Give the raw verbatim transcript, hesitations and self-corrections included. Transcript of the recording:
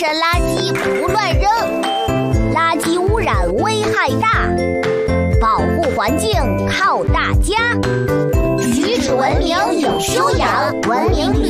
身垃圾不乱扔，垃圾污染危害大，保护环境靠大家。举止文明有修养，文明